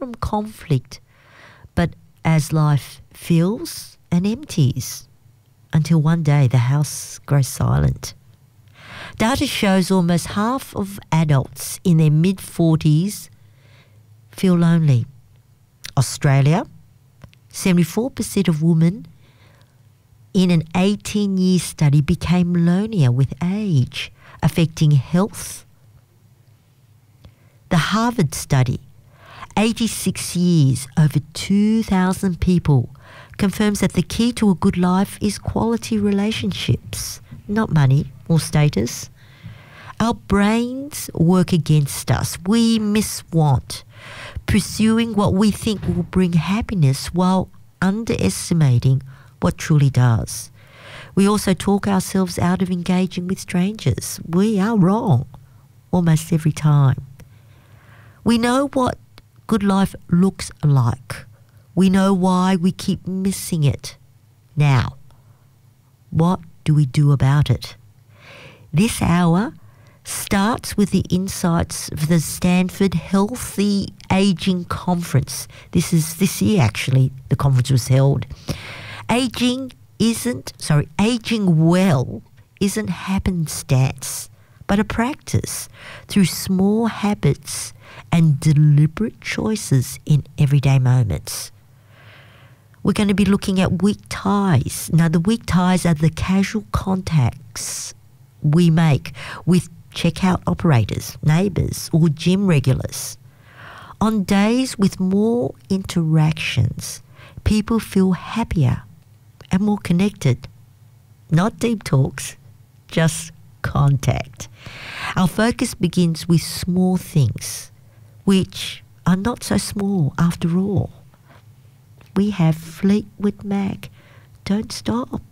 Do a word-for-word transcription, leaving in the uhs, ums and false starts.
from conflict, but as life fills and empties until one day the house grows silent. Data shows almost half of adults in their mid-forties feel lonely. Australia, seventy-four percent of women in an eighteen-year study became lonelier with age, affecting health. The Harvard study, eighty-six years, over two thousand people, confirms that the key to a good life is quality relationships, not money or status. Our brains work against us. We miswant, pursuing what we think will bring happiness while underestimating what truly does. We also talk ourselves out of engaging with strangers. We are wrong almost every time. We know what good life looks like. We know why we keep missing it. Now, what do we do about it? This hour starts with the insights of the Stanford Healthy Aging Conference. This is this year, actually, the conference was held. Aging isn't, sorry, aging well isn't happenstance, but a practice through small habits and deliberate choices in everyday moments. We're going to be looking at weak ties. Now, the weak ties are the casual contacts we make with checkout operators, neighbours, or gym regulars. On days with more interactions, people feel happier and more connected. Not deep talks, just contact. Our focus begins with small things, which are not so small after all. We have Fleetwood Mac, Don't Stop.